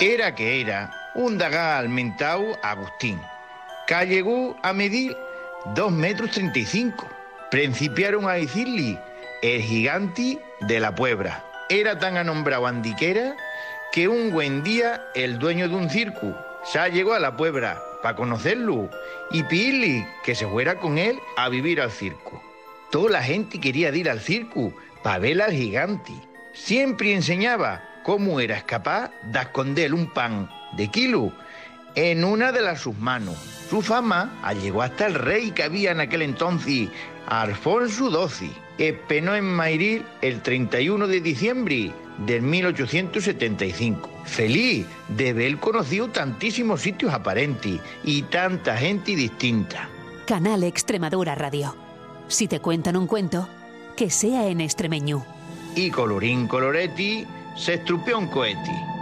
Era que era un dagal mentau Agustín, que llegó a medir 2,35 metros. Principiaron a decirle el gigante de la Puebla. Era tan anombrado andiquera que un buen día el dueño de un circo ya llegó a la Puebla para conocerlo y pedirle que se fuera con él a vivir al circo. Toda la gente quería ir al circo para ver al gigante. Siempre enseñaba cómo era capaz de esconder un pan de kilo en una de sus manos. Su fama llegó hasta el rey que había en aquel entonces, Alfonso XII. Espenó en Madrid el 31 de diciembre de 1875. Feliz de haber conocido tantísimos sitios aparentes y tanta gente distinta. Canal Extremadura Radio. Si te cuentan un cuento, que sea en extremeño. Y colorín coloreti, se estrupeó un cohete.